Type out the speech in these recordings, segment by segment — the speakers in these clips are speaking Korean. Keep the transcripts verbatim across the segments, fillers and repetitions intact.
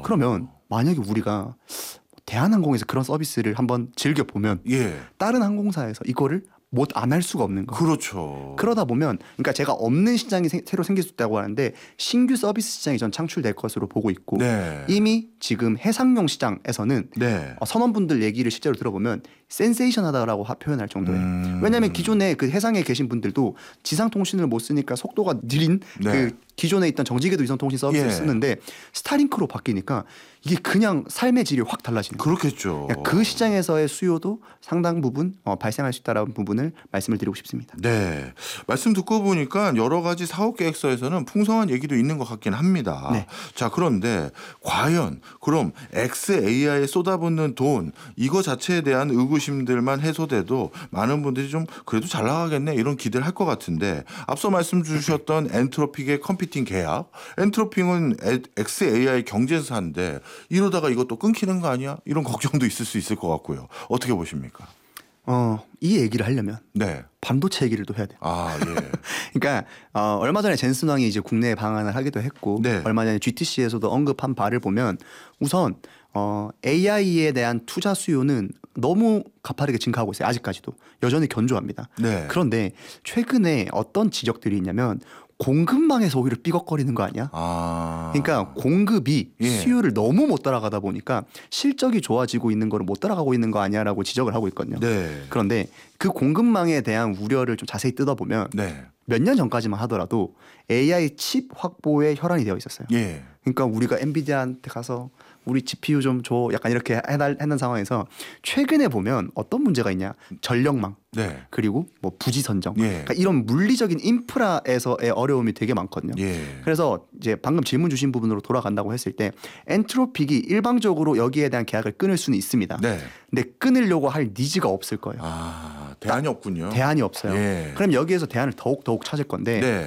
그러면 만약에 우리가 대한항공에서 그런 서비스를 한번 즐겨보면 예. 다른 항공사에서 이거를 못 안 할 수가 없는 거예요. 그렇죠. 그러다 보면 그러니까 제가 없는 시장이 세, 새로 생길 수 있다고 하는데 신규 서비스 시장이 전 창출될 것으로 보고 있고 네. 이미 지금 해상용 시장에서는 네. 어, 선원분들 얘기를 실제로 들어보면 센세이션하다라고 하- 표현할 정도예요. 음. 왜냐하면 기존에 그 해상에 계신 분들도 지상 통신을 못 쓰니까 속도가 느린 네. 그 기존에 있던 정지궤도 위성 통신 서비스를 예. 쓰는데 스타링크로 바뀌니까 이게 그냥 삶의 질이 확 달라지는 거예요. 그렇겠죠. 그러니까 그 시장에서의 수요도 상당 부분 어, 발생할 수 있다라는 부분을 말씀을 드리고 싶습니다. 네. 말씀 듣고 보니까 여러 가지 사업 계획서에서는 풍성한 얘기도 있는 것 같긴 합니다. 네. 자, 그런데 과연 그럼 엑스에이아이에 쏟아붓는 돈 이거 자체에 대한 의구심들만 해소돼도 많은 분들이 좀 그래도 잘 나가겠네 이런 기대를 할 것 같은데 앞서 말씀 주셨던 엔트로픽의 컴퓨팅 계약 엔트로픽은 엑스에이아이 경제사인데 이러다가 이것도 끊기는 거 아니야? 이런 걱정도 있을 수 있을 것 같고요. 어떻게 보십니까? 어, 이 얘기를 하려면 네. 반도체 얘기를 또 해야 돼요. 아, 예. 그러니까 어, 얼마 전에 젠슨 왕이 이제 국내에 방한을 하기도 했고 네. 얼마 전에 지티씨에서도 언급한 바를 보면 우선 어, 에이아이에 대한 투자 수요는 너무 가파르게 증가하고 있어요. 아직까지도 여전히 견조합니다. 네. 그런데 최근에 어떤 지적들이 있냐면 공급망에서 오히려 삐걱거리는 거 아니야? 아. 그러니까 공급이 예. 수요를 너무 못 따라가다 보니까 실적이 좋아지고 있는 거를 못 따라가고 있는 거 아니야라고 지적을 하고 있거든요. 네. 그런데 그 공급망에 대한 우려를 좀 자세히 뜯어보면 네. 몇 년 전까지만 하더라도 에이아이 칩 확보에 혈안이 되어 있었어요. 예. 그러니까 우리가 엔비디아한테 가서 우리 지피유 좀 줘 약간 이렇게 해달, 하는 상황에서 최근에 보면 어떤 문제가 있냐 전력망 네. 그리고 뭐 부지 선정 예. 그러니까 이런 물리적인 인프라에서의 어려움이 되게 많거든요. 예. 그래서 이제 방금 질문 주신 부분으로 돌아간다고 했을 때 엔트로픽이 일방적으로 여기에 대한 계약을 끊을 수는 있습니다. 네. 근데 끊으려고 할 니즈가 없을 거예요. 아, 대안이 없군요. 대안이 없어요. 예. 그럼 여기에서 대안을 더욱 더욱 찾을 건데 네.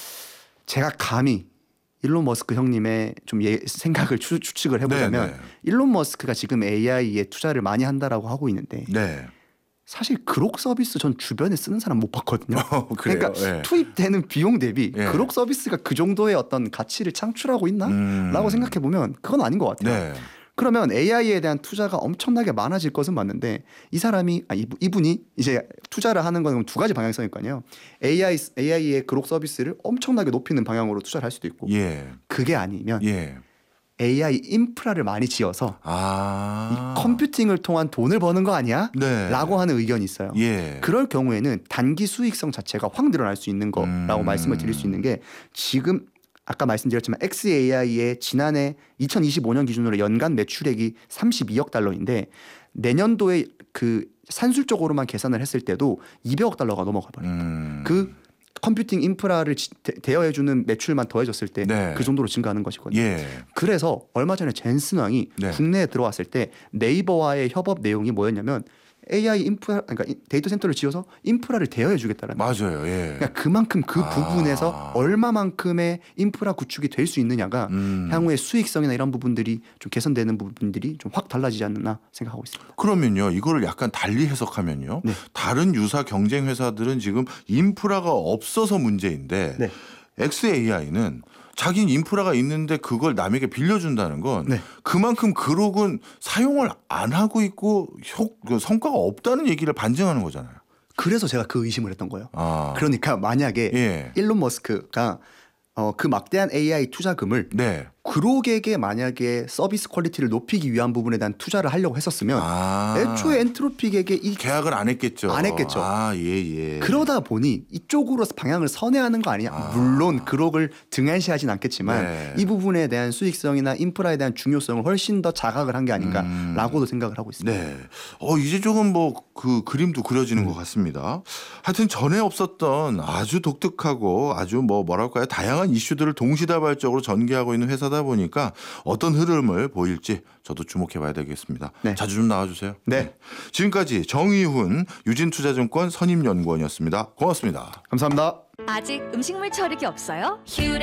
제가 감히 일론 머스크 형님의 좀 예, 생각을 추, 추측을 해보자면 네, 네. 일론 머스크가 지금 에이아이에 투자를 많이 한다라고 하고 있는데 네. 사실 그록 서비스 전 주변에 쓰는 사람 못 봤거든요. 어, 그래요? 그러니까 예. 투입되는 비용 대비 예. 그록 서비스가 그 정도의 어떤 가치를 창출하고 있나? 음. 라고 생각해 보면 그건 아닌 것 같아요. 네. 그러면 에이아이에 대한 투자가 엄청나게 많아질 것은 맞는데 이 사람이 아, 이분, 이분이 이제 투자를 하는 건 두 가지 방향성일 거 아니에요. 에이아이 에이아이의 그록 서비스를 엄청나게 높이는 방향으로 투자를 할 수도 있고 예. 그게 아니면 예. 에이아이 인프라를 많이 지어서 아. 이 컴퓨팅을 통한 돈을 버는 거 아니야? 네. 라고 하는 의견이 있어요. 예. 그럴 경우에는 단기 수익성 자체가 확 늘어날 수 있는 거라고 음. 말씀을 드릴 수 있는 게 지금 아까 말씀드렸지만 엑스에이아이의 지난해 이천이십오 년 기준으로 연간 매출액이 삼십이억 달러인데 내년도에 그 산술적으로만 계산을 했을 때도 이백억 달러가 넘어가 버려요. 음. 그 컴퓨팅 인프라를 지, 대, 대여해주는 매출만 더해졌을 때 그 네. 정도로 증가하는 것이거든요. 예. 그래서 얼마 전에 젠슨 왕이 네. 국내에 들어왔을 때 네이버와의 협업 내용이 뭐였냐면 에이아이 인프라 그러니까 데이터 센터를 지어서 인프라를 대여해 주겠다라는 맞아요. 예. 그러니까 그만큼 그 아. 부분에서 얼마만큼의 인프라 구축이 될 수 있느냐가 음. 향후의 수익성이나 이런 부분들이 좀 개선되는 부분들이 좀 확 달라지지 않나 생각하고 있습니다. 그러면요, 이거를 약간 달리 해석하면요, 네. 다른 유사 경쟁 회사들은 지금 인프라가 없어서 문제인데 네. 엑스에이아이는 자기는 인프라가 있는데 그걸 남에게 빌려준다는 건 네. 그만큼 그룹은 사용을 안 하고 있고 효, 그 성과가 없다는 얘기를 반증하는 거잖아요. 그래서 제가 그 의심을 했던 거예요. 아. 그러니까 만약에 예. 일론 머스크가 어, 그 막대한 에이아이 투자금을 네. 그룹에게 만약에 서비스 퀄리티를 높이기 위한 부분에 대한 투자를 하려고 했었으면 아. 애초에 엔트로픽에게 이 계약을 안 했겠죠. 안 했겠죠. 아, 예, 예. 그러다 보니 이쪽으로 방향을 선회하는 거 아니냐. 아. 물론 그룹을 등한시하진 않겠지만 네. 이 부분에 대한 수익성이나 인프라에 대한 중요성을 훨씬 더 자각을 한 게 아닌가라고도 음. 생각을 하고 있습니다. 네. 어, 이제 조금 뭐 그 그림도 그려지는 음. 것 같습니다. 하여튼 전에 없었던 아주 독특하고 아주 뭐 뭐랄까요, 다양한 이슈들을 동시다발적으로 전개하고 있는 회사다 보니까 어떤 흐름을 보일지 저도 주목해 봐야 되겠습니다. 네. 자주 좀 나와주세요. 네. 지금까지 정의훈 유진투자증권 선임연구원이었습니다. 고맙습니다. 감사합니다. 아직 음식물 처리기 없어요?